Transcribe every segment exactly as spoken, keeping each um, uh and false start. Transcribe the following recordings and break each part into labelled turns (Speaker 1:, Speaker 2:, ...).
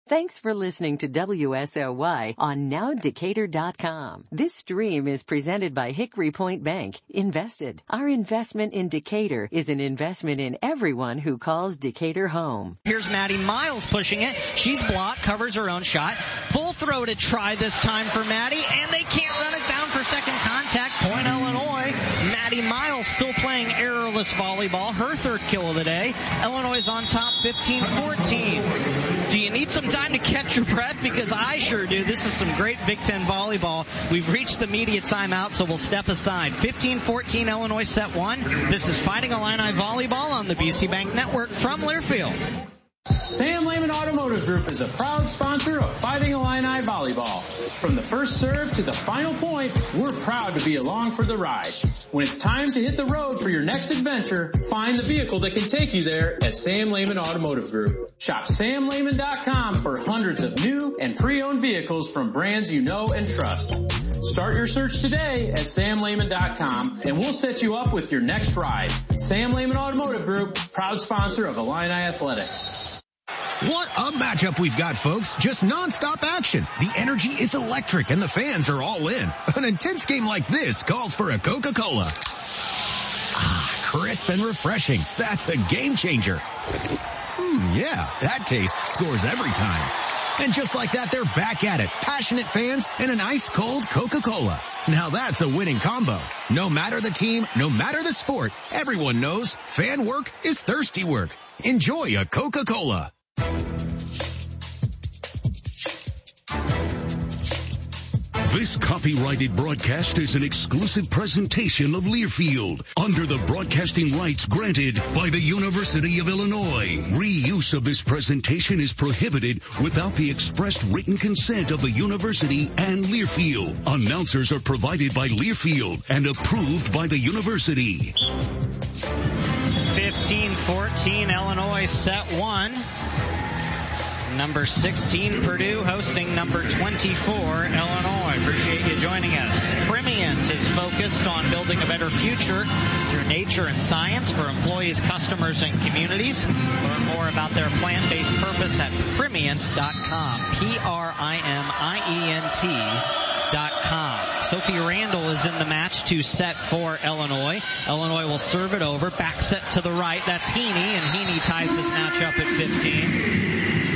Speaker 1: Thanks for listening to W S O Y on now decatur dot com. This stream is presented by Hickory Point Bank. Invested. Our investment in Decatur is an investment in everyone who calls Decatur home.
Speaker 2: Here's Maddie Miles pushing it. She's blocked, covers her own shot. Full throated try this time for Maddie, and they can't run it down for second contact. Point Illinois. Maddie Miles still playing errorless volleyball. Her third kill of the day. Illinois is on top fifteen fourteen. Do you need some time to catch your breath? Because I sure do. This is some great Big Ten volleyball. We've reached the media timeout, so we'll step aside. fifteen fourteen Illinois set one. This is Fighting Illini Volleyball on the B C Bank Network from Learfield.
Speaker 3: Sam Lehman Automotive Group is a proud sponsor of Fighting Illini Volleyball. From the first serve to the final point, we're proud to be along for the ride. When it's time to hit the road for your next adventure, find the vehicle that can take you there at Sam Lehman Automotive Group. Shop sam lehman dot com for hundreds of new and pre-owned vehicles from brands you know and trust. Start your search today at sam lehman dot com and we'll set you up with your next ride. Sam Lehman Automotive Group, proud sponsor of Illini Athletics.
Speaker 4: What a matchup we've got, folks. Just nonstop action. The energy is electric and the fans are all in. An intense game like this calls for a Coca-Cola. Ah, crisp and refreshing. That's a game changer. Hmm, yeah, that taste scores every time. And just like that, they're back at it. Passionate fans and an ice-cold Coca-Cola. Now that's a winning combo. No matter the team, no matter the sport, everyone knows fan work is thirsty work. Enjoy a Coca-Cola.
Speaker 5: This copyrighted broadcast is an exclusive presentation of Learfield under the broadcasting rights granted by the University of Illinois. Reuse of this presentation is prohibited without the expressed written consent of the university and Learfield. Announcers are provided by Learfield and approved by the university.
Speaker 2: fifteen fourteen Illinois set one. Number sixteen, Purdue, hosting number twenty-four, Illinois. Appreciate you joining us. Primient is focused on building a better future through nature and science for employees, customers, and communities. Learn more about their plant-based purpose at primient dot com. P R I M I E N T dot com. Sophie Randall is in the match to set for Illinois. Illinois will serve it over. Back set to the right. That's Heaney, and Heaney ties this match up at fifteen.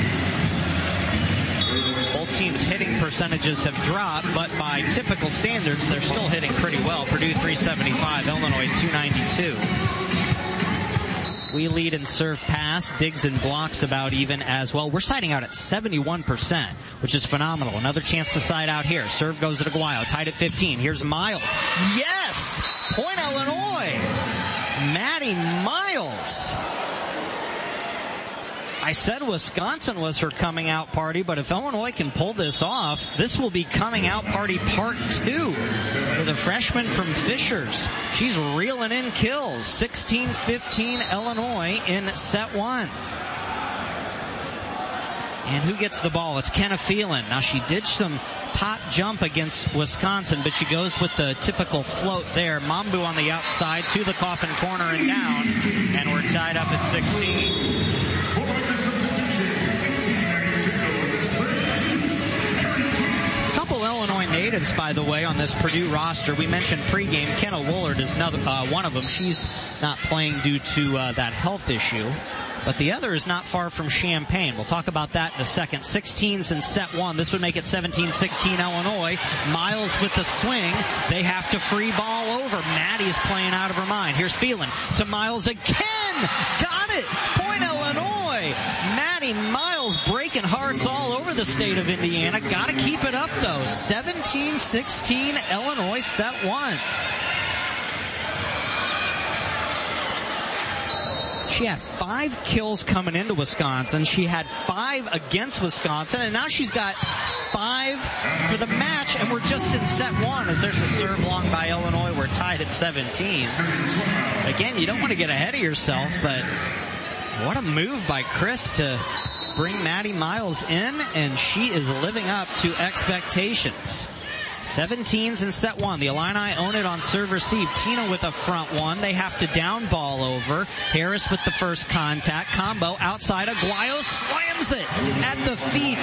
Speaker 2: Both teams' hitting percentages have dropped, but by typical standards, they're still hitting pretty well. Purdue three seventy-five, Illinois two ninety-two. We lead in serve pass, digs and blocks about even as well. We're siding out at seventy-one percent, which is phenomenal. Another chance to side out here. Serve goes to Aguayo, tied at fifteen. Here's Miles. Yes! Point Illinois. Maddie Miles. I said Wisconsin was her coming out party, but if Illinois can pull this off, this will be coming out party part two for the freshman from Fishers. She's reeling in kills. sixteen fifteen Illinois in set one. And who gets the ball? It's Kenna Phelan. Now she did some top jump against Wisconsin, but she goes with the typical float there. Mambu on the outside to the coffin corner and down, and we're tied up at sixteen. Illinois natives, by the way, on this Purdue roster. We mentioned pregame. Kenna Woolard is another, uh, one of them. She's not playing due to uh, that health issue. But the other is not far from Champaign. We'll talk about that in a second. sixteens in set one. This would make it seventeen sixteen Illinois. Miles with the swing. They have to free ball over. Maddie's playing out of her mind. Here's Phelan to Miles again. Got it. Point Illinois. Maddie Miles breaking hearts all over the state of Indiana. Got to keep it up, though. seventeen sixteen Illinois set one. She had five kills coming into Wisconsin. She had five against Wisconsin, and now she's got five for the match, and we're just in set one as there's a serve long by Illinois. We're tied at seventeen. Again, you don't want to get ahead of yourself, but what a move by Chris to bring Maddie Miles in, and she is living up to expectations. seventeens in set one. The Illini own it on serve receive. Tina with a front one. They have to down ball over. Harris with the first contact. Combo outside. Aguayo slams it at the feet